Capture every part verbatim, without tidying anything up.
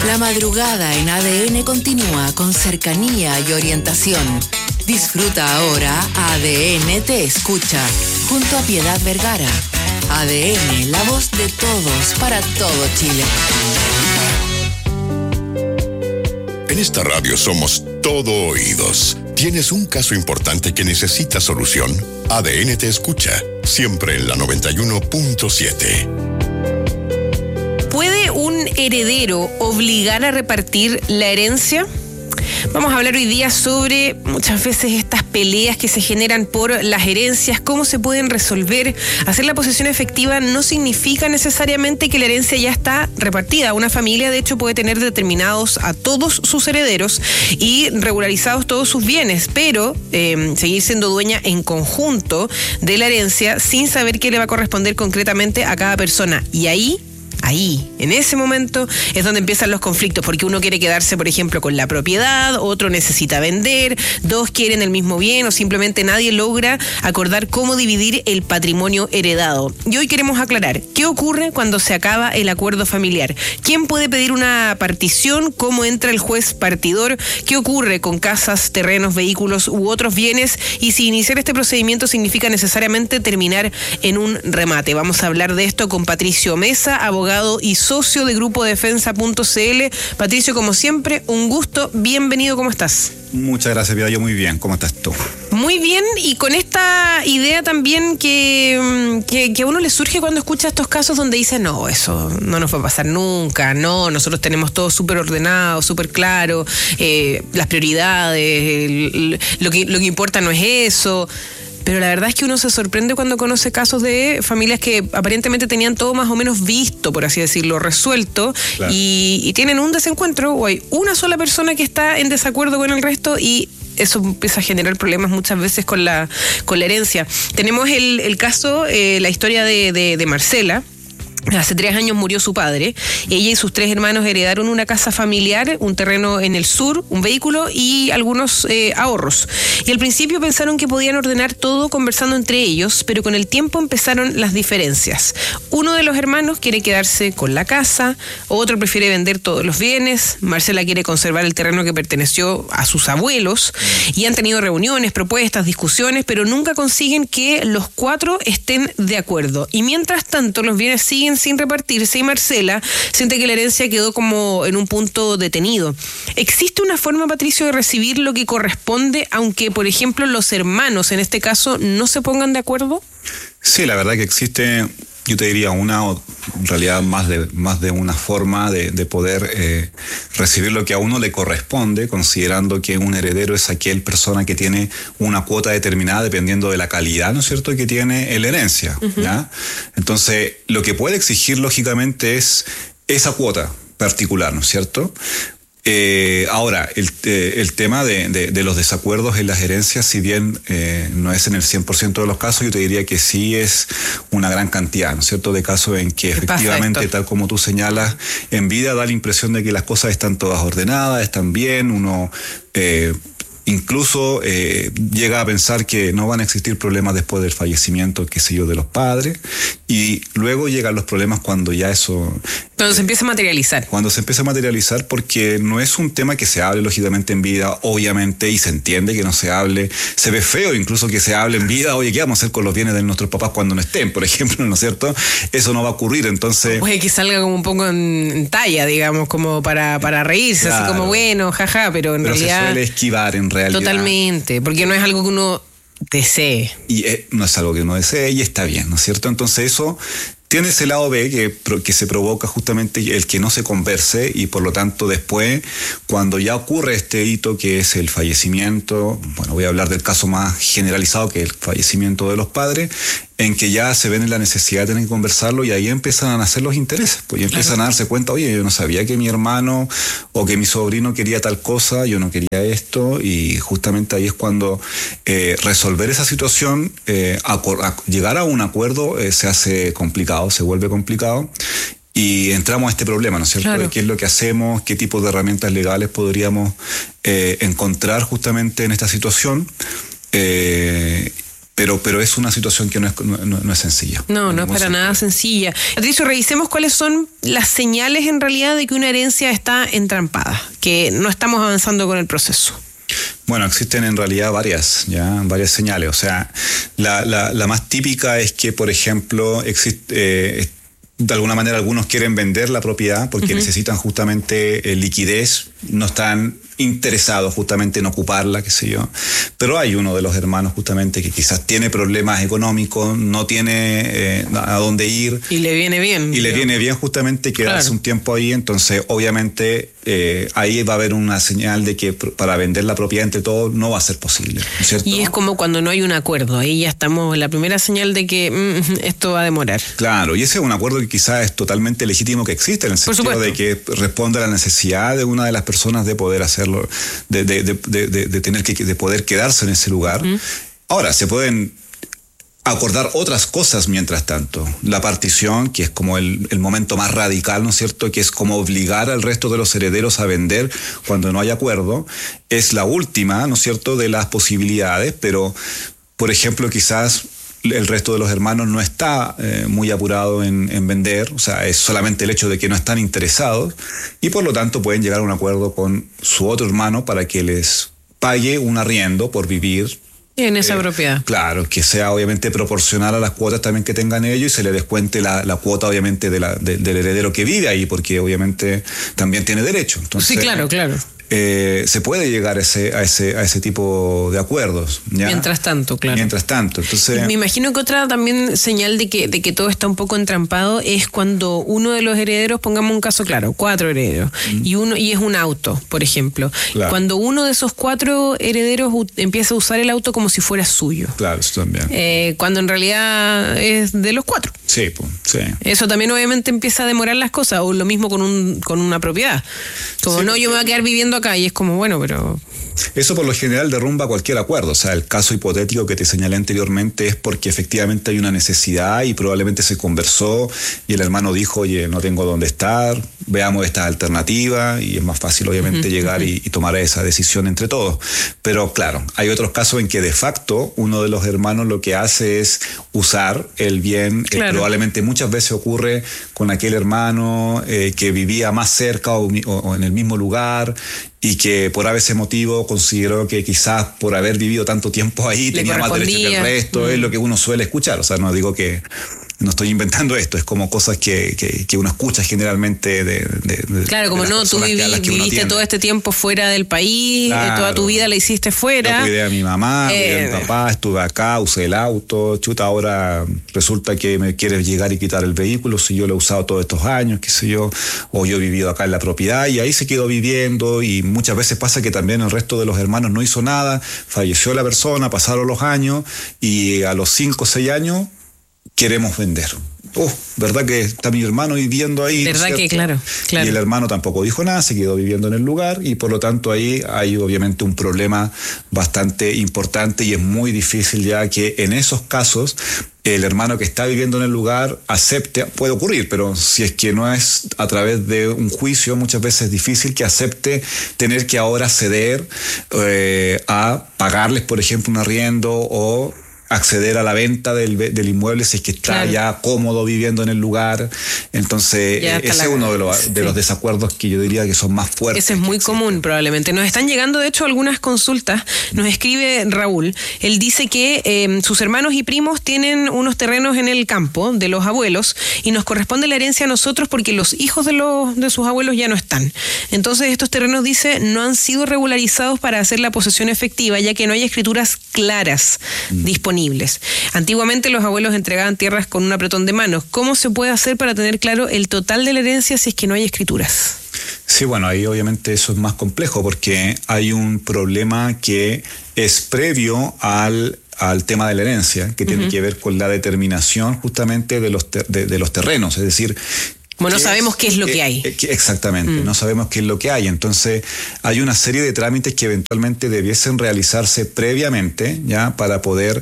La madrugada en A D N continúa con cercanía y orientación. Disfruta ahora A D N Te Escucha, junto a Piedad Vergara. A D N, la voz de todos, para todo Chile. En esta radio somos todo oídos. ¿Tienes un caso importante que necesita solución? A D N Te Escucha, siempre en la noventa y uno punto siete. ¿Puede un heredero obligar a repartir la herencia? Vamos a hablar hoy día sobre muchas veces estas peleas que se generan por las herencias, cómo se pueden resolver. Hacer la posesión efectiva no significa necesariamente que la herencia ya está repartida. Una familia, de hecho, puede tener determinados a todos sus herederos y regularizados todos sus bienes, pero eh, seguir siendo dueña en conjunto de la herencia sin saber qué le va a corresponder concretamente a cada persona. Y ahí... Ahí, en ese momento, es donde empiezan los conflictos, porque uno quiere quedarse, por ejemplo, con la propiedad, otro necesita vender, dos quieren el mismo bien o simplemente nadie logra acordar cómo dividir el patrimonio heredado. Y hoy queremos aclarar, ¿qué ocurre cuando se acaba el acuerdo familiar? ¿Quién puede pedir una partición? ¿Cómo entra el juez partidor? ¿Qué ocurre con casas, terrenos, vehículos u otros bienes? Y si iniciar este procedimiento significa necesariamente terminar en un remate. Vamos a hablar de esto con Patricio Mesa, abogado y socio de Grupo Defensa punto c l. Patricio, como siempre, un gusto. Bienvenido, ¿cómo estás? Muchas gracias, Piedad. Yo muy bien. ¿Cómo estás tú? Muy bien, y con esta idea también que, que, que a uno le surge cuando escucha estos casos donde dice, no, eso no nos va a pasar nunca, no, nosotros tenemos todo súper ordenado, súper claro, eh, las prioridades, el, lo que, lo que importa no es eso. Pero la verdad es que uno se sorprende cuando conoce casos de familias que aparentemente tenían todo más o menos visto, por así decirlo, resuelto, claro. y, y tienen un desencuentro, o hay una sola persona que está en desacuerdo con el resto y eso empieza a generar problemas muchas veces con la, con la herencia. Tenemos el, el caso, eh, la historia de, de, de Marcela. Hace tres años murió su padre. Ella y sus tres hermanos heredaron una casa familiar, un terreno en el sur, un vehículo y algunos eh, ahorros. Y al principio pensaron que podían ordenar todo conversando entre ellos, pero con el tiempo empezaron las diferencias. Uno de los hermanos quiere quedarse con la casa, otro prefiere vender todos los bienes, Marcela quiere conservar el terreno que perteneció a sus abuelos, y han tenido reuniones, propuestas, discusiones, pero nunca consiguen que los cuatro estén de acuerdo. Y mientras tanto, los bienes siguen sin repartirse y Marcela siente que la herencia quedó como en un punto detenido. ¿Existe una forma, Patricio, de recibir lo que corresponde, aunque, por ejemplo, los hermanos, en este caso, no se pongan de acuerdo? Sí, la verdad que existe, yo te diría una, o en realidad más de, más de una forma de, de poder eh, recibir lo que a uno le corresponde, considerando que un heredero es aquel persona que tiene una cuota determinada dependiendo de la calidad, ¿no es cierto?, que tiene la herencia, uh-huh. ¿ya? Entonces, lo que puede exigir, lógicamente, es esa cuota particular, ¿no es cierto?, Eh, ahora, el, eh, el tema de, de, de los desacuerdos en las herencias, si bien eh, no es en el cien por ciento de los casos, yo te diría que sí es una gran cantidad, ¿no es cierto?, de casos en que efectivamente, tal como tú señalas, en vida da la impresión de que las cosas están todas ordenadas, están bien, uno... Eh, Incluso eh, llega a pensar que no van a existir problemas después del fallecimiento, qué sé yo, de los padres, y luego llegan los problemas cuando ya eso... Cuando eh, se empieza a materializar. Cuando se empieza a materializar, porque no es un tema que se hable lógicamente en vida, obviamente, y se entiende que no se hable, se ve feo incluso que se hable en vida, oye, ¿qué vamos a hacer con los bienes de nuestros papás cuando no estén, por ejemplo, ¿no es cierto? Eso no va a ocurrir, entonces... Puede que salga como un poco en, en talla, digamos, como para, para reírse, claro. Así como bueno, jaja, pero en pero realidad... se suele esquivar en realidad. Totalmente, porque no es algo que uno desee. Y eh, no es algo que uno desee y está bien, ¿no es cierto? Entonces eso tiene ese lado B que, que se provoca justamente el que no se converse y por lo tanto después, cuando ya ocurre este hito que es el fallecimiento, bueno, voy a hablar del caso más generalizado que es el fallecimiento de los padres, en que ya se ven en la necesidad de tener que conversarlo y ahí empiezan a nacer los intereses, pues ya empiezan claro. a darse cuenta, oye, yo no sabía que mi hermano o que mi sobrino quería tal cosa, yo no quería esto, y justamente ahí es cuando eh, resolver esa situación, eh, a, a llegar a un acuerdo eh, se hace complicado, se vuelve complicado. Y entramos a este problema, ¿no es cierto? Claro. ¿Qué es lo que hacemos? ¿Qué tipo de herramientas legales podríamos eh, encontrar justamente en esta situación? Eh, Pero, pero es una situación que no es, no, no es sencilla. No, no es para nada sencilla. Patricio, revisemos cuáles son las señales en realidad de que una herencia está entrampada, que no estamos avanzando con el proceso. Bueno, existen en realidad varias, ya, varias señales. O sea, la, la, la más típica es que, por ejemplo, existe, eh, de alguna manera algunos quieren vender la propiedad porque uh-huh. necesitan justamente eh, liquidez, no están interesados justamente en ocuparla, qué sé yo. Pero hay uno de los hermanos justamente que quizás tiene problemas económicos, no tiene eh, a dónde ir. Y le viene bien. Y le viene bien justamente quedarse claro. un tiempo ahí. Entonces, obviamente, eh, ahí va a haber una señal de que para vender la propiedad entre todos no va a ser posible, ¿no es cierto? Y es como cuando no hay un acuerdo. Ahí ya estamos en la primera señal de que mm, esto va a demorar. Claro, y ese es un acuerdo que quizás es totalmente legítimo que existe, en el sentido de que responde a la necesidad de una de las personas de poder hacer De, de, de, de, de tener que de poder quedarse en ese lugar. Uh-huh. Ahora, se pueden acordar otras cosas mientras tanto. La partición, que es como el, el momento más radical, ¿no es cierto?, que es como obligar al resto de los herederos a vender cuando no hay acuerdo, es la última, ¿no es cierto?, de las posibilidades, pero, por ejemplo, quizás el resto de los hermanos no está eh, muy apurado en, en vender, o sea, es solamente el hecho de que no están interesados y por lo tanto pueden llegar a un acuerdo con su otro hermano para que les pague un arriendo por vivir en esa eh, propiedad. Claro, que sea obviamente proporcional a las cuotas también que tengan ellos y se le descuente la, la cuota obviamente de la, de, del heredero que vive ahí, porque obviamente también tiene derecho. Entonces, sí, claro, claro. Eh, se puede llegar a ese, a ese, a ese tipo de acuerdos, ¿ya? Mientras tanto, claro. Mientras tanto, entonces... Me imagino que otra también señal de que, de que todo está un poco entrampado es cuando uno de los herederos, pongamos un caso claro, cuatro herederos, mm. y uno y es un auto, por ejemplo. Claro. Cuando uno de esos cuatro herederos u- empieza a usar el auto como si fuera suyo. Claro, eso también. Eh, cuando en realidad es de los cuatro. Sí, pues, sí. Eso también obviamente empieza a demorar las cosas, o lo mismo con un con una propiedad. Como sí, no, yo me voy a quedar viviendo acá y es como, bueno, pero... Eso por lo general derrumba cualquier acuerdo. O sea, el caso hipotético que te señalé anteriormente es porque efectivamente hay una necesidad y probablemente se conversó y el hermano dijo, oye, no tengo dónde estar, veamos esta alternativa y es más fácil obviamente uh-huh, llegar uh-huh. y, y tomar esa decisión entre todos. Pero claro, hay otros casos en que de facto uno de los hermanos lo que hace es usar el bien, claro. eh, probablemente muchas veces ocurre con aquel hermano eh, que vivía más cerca o, o, o en el mismo lugar y que por ese motivo consideró que quizás por haber vivido tanto tiempo ahí Le tenía más derecho que el resto, mm. es lo que uno suele escuchar. O sea, no digo que no estoy inventando esto, es como cosas que, que, que uno escucha generalmente de, de, de Claro, como de no, tú viví, viviste todo este tiempo fuera del país, claro. toda tu vida la hiciste fuera. Yo cuidé a mi mamá, eh. cuidé a mi papá, estuve acá, usé el auto, chuta, ahora resulta que me quieres llegar y quitar el vehículo si yo lo he usado todos estos años, qué sé yo, o yo he vivido acá en la propiedad y ahí se quedó viviendo y muchas veces pasa que también el resto de los hermanos no hizo nada, falleció la persona, pasaron los años y a los cinco o seis años queremos vender. Oh, ¿verdad que está mi hermano viviendo ahí? ¿Verdad ¿cierto? que claro, claro? Y el hermano tampoco dijo nada, se quedó viviendo en el lugar y por lo tanto ahí hay obviamente un problema bastante importante y es muy difícil ya que en esos casos el hermano que está viviendo en el lugar acepte, puede ocurrir, pero si es que no es a través de un juicio, muchas veces es difícil que acepte tener que ahora ceder eh, a pagarles, por ejemplo, un arriendo o acceder a la venta del, del inmueble si es que está claro. ya cómodo viviendo en el lugar. Entonces, eh, ese la... es uno de los, de sí. los desacuerdos que yo diría que son más fuertes. Ese es muy común probablemente. Nos están llegando, de hecho, algunas consultas. Nos escribe Raúl. Él dice que eh, sus hermanos y primos tienen unos terrenos en el campo de los abuelos y nos corresponde la herencia a nosotros porque los hijos de, los, de sus abuelos ya no están. Entonces, estos terrenos, dice, no han sido regularizados para hacer la posesión efectiva, ya que no hay escrituras claras mm. disponibles. Antiguamente los abuelos entregaban tierras con un apretón de manos. ¿Cómo se puede hacer para tener claro el total de la herencia si es que no hay escrituras? Sí, bueno, ahí obviamente eso es más complejo porque hay un problema que es previo al al tema de la herencia, que uh-huh. tiene que ver con la determinación justamente de los, ter- de, de los terrenos, es decir, bueno, no sabemos es, qué es lo que hay. Eh, eh, exactamente, mm. no sabemos qué es lo que hay. Entonces, hay una serie de trámites que eventualmente debiesen realizarse previamente, ya, para poder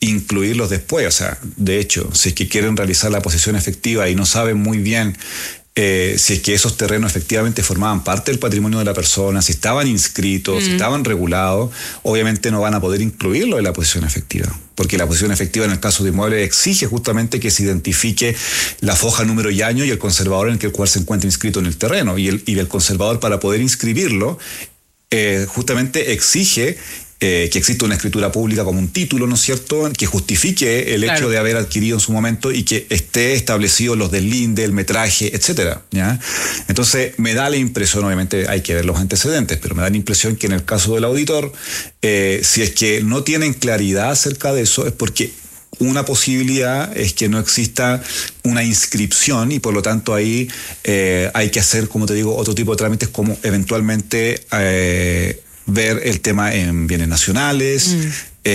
incluirlos después. O sea, de hecho, si es que quieren realizar la posesión efectiva y no saben muy bien eh, si es que esos terrenos efectivamente formaban parte del patrimonio de la persona, si estaban inscritos, mm. si estaban regulados, obviamente no van a poder incluirlo en la posesión efectiva. Porque la posesión efectiva en el caso de inmuebles exige justamente que se identifique la foja, número y año y el conservador en el cual se encuentra inscrito en el terreno. Y el, y el conservador, para poder inscribirlo, eh, justamente exige eh, que exista una escritura pública como un título, ¿no es cierto?, que justifique el claro. hecho de haber adquirido en su momento y que esté establecido los deslinde, el metraje, etcétera, ¿ya? Entonces, me da la impresión, obviamente hay que ver los antecedentes, pero me da la impresión que en el caso del auditor, eh, si es que no tienen claridad acerca de eso, es porque una posibilidad es que no exista una inscripción y por lo tanto ahí eh, hay que hacer, como te digo, otro tipo de trámites como eventualmente eh, ver el tema en bienes nacionales, mm.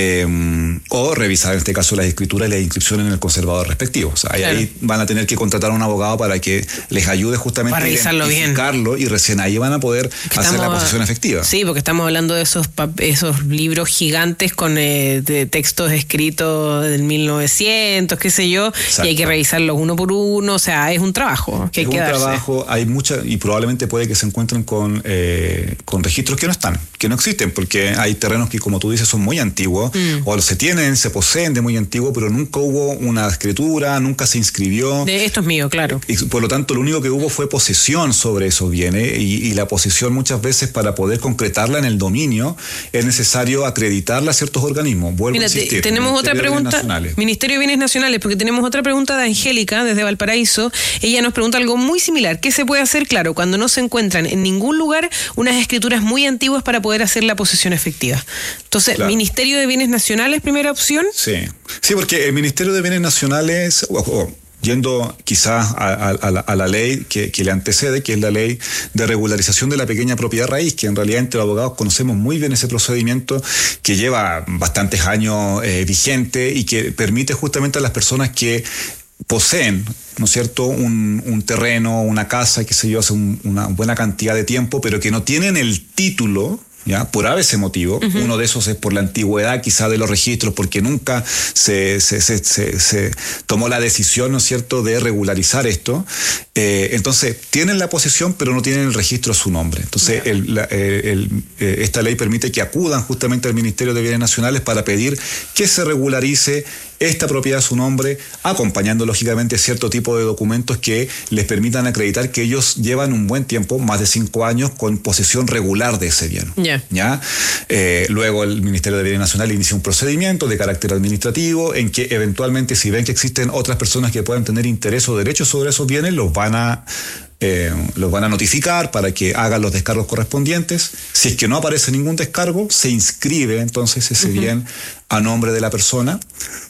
eh, o revisar en este caso las escrituras y la inscripción en el conservador respectivo. O sea, ahí, claro. ahí van a tener que contratar a un abogado para que les ayude justamente para a identificarlo bien. Y recién ahí van a poder que hacer estamos, la posesión efectiva. Sí, porque estamos hablando de esos esos libros gigantes con eh, de textos escritos del mil novecientos, qué sé yo, exacto. y hay que revisarlos uno por uno. O sea, es un trabajo que es hay que un darse. trabajo, hay mucha, y probablemente puede que se encuentren con, eh, con registros que no están, que no existen, porque hay terrenos que, como tú dices, son muy antiguos. Mm. O se tienen, se poseen de muy antiguo, pero nunca hubo una escritura, nunca se inscribió. De esto es mío, claro. Y por lo tanto, lo único que hubo fue posesión sobre esos bienes, y, y la posesión muchas veces, para poder concretarla en el dominio, es necesario acreditarla a ciertos organismos. Vuelvo Mira, a insistir. Tenemos otra pregunta, Ministerio de Bienes Nacionales, porque tenemos otra pregunta de Angélica, desde Valparaíso. Ella nos pregunta algo muy similar. ¿Qué se puede hacer, claro, cuando no se encuentran en ningún lugar unas escrituras muy antiguas para poder hacer la posesión efectiva? Entonces, claro. Ministerio de Bienes Nacionales, primera opción. Sí, sí, porque el Ministerio de Bienes Nacionales, oh, oh, yendo quizás a, a, a, la, a la ley que, que le antecede, que es la ley de regularización de la pequeña propiedad raíz, que en realidad entre los abogados conocemos muy bien ese procedimiento, que lleva bastantes años eh, vigente y que permite justamente a las personas que poseen, ¿no es cierto?, un, un terreno, una casa, qué sé yo, hace un, una buena cantidad de tiempo, pero que no tienen el título, ¿ya? Por ese motivo. Uh-huh. Uno de esos es por la antigüedad quizá de los registros, porque nunca se, se, se, se, se tomó la decisión, ¿no es cierto?, de regularizar esto. Eh, entonces, tienen la posesión, pero no tienen el registro a su nombre. Entonces, uh-huh. el, la, el, el, esta ley permite que acudan justamente al Ministerio de Bienes Nacionales para pedir que se regularice esta propiedad a su nombre, acompañando lógicamente cierto tipo de documentos que les permitan acreditar que ellos llevan un buen tiempo, más de cinco años, con posesión regular de ese bien. Yeah. ¿Ya? Eh, luego el Ministerio de Bienes Nacionales inicia un procedimiento de carácter administrativo en que eventualmente, si ven que existen otras personas que puedan tener interés o derechos sobre esos bienes, los van a Eh, los van a notificar para que hagan los descargos correspondientes. Si es que no aparece ningún descargo, se inscribe entonces ese uh-huh. bien a nombre de la persona,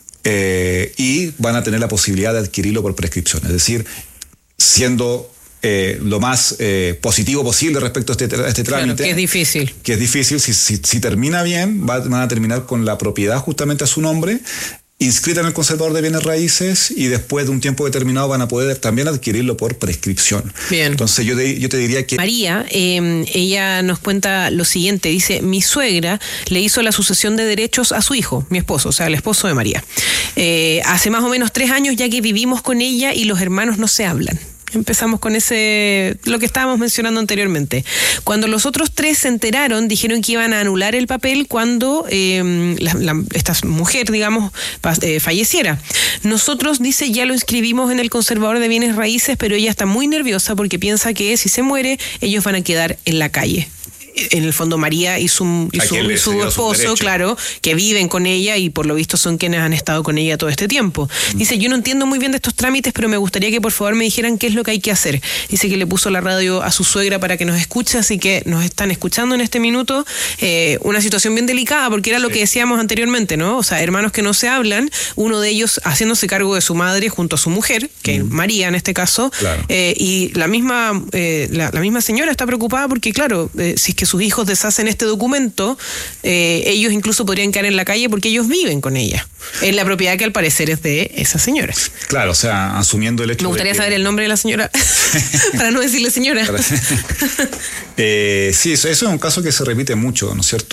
eh, y van a tener la posibilidad de adquirirlo por prescripción. Es decir, siendo eh, lo más eh, positivo posible respecto a este, a este trámite. Claro, que es difícil. Que es difícil. Si, si, si termina bien, va, van a terminar con la propiedad justamente a su nombre, inscrita en el conservador de bienes raíces, y después de un tiempo determinado van a poder también adquirirlo por prescripción. Bien. Entonces yo te, yo te diría que... María, eh, ella nos cuenta lo siguiente, dice, mi suegra le hizo la sucesión de derechos a su hijo, mi esposo, o sea, el esposo de María. Eh, hace más o menos tres años ya que vivimos con ella y los hermanos no se hablan. Empezamos con ese, lo que estábamos mencionando anteriormente. Cuando los otros tres se enteraron, dijeron que iban a anular el papel cuando eh, la, la, esta mujer, digamos, eh, falleciera. Nosotros, dice, ya lo inscribimos en el conservador de bienes raíces, pero ella está muy nerviosa porque piensa que si se muere, ellos van a quedar en la calle. En el fondo María y su, y su, y su esposo, claro, que viven con ella y por lo visto son quienes han estado con ella todo este tiempo. Dice, yo no entiendo muy bien de estos trámites, pero me gustaría que por favor me dijeran qué es lo que hay que hacer. Dice que le puso la radio a su suegra para que nos escuche, así que nos están escuchando en este minuto. Eh, una situación bien delicada, porque era lo que decíamos anteriormente, ¿no? O sea, hermanos que no se hablan, uno de ellos haciéndose cargo de su madre junto a su mujer, que es mm. María en este caso, claro. eh, y la misma, eh, la, la misma señora está preocupada porque, claro, eh, si es que sus hijos deshacen este documento, eh, ellos incluso podrían quedar en la calle porque ellos viven con ella, en la propiedad que al parecer es de esa señora. Claro, o sea, asumiendo el hecho. Me gustaría de que... saber el nombre de la señora para no decirle señora. eh, sí, eso, eso es un caso que se repite mucho, ¿no es cierto?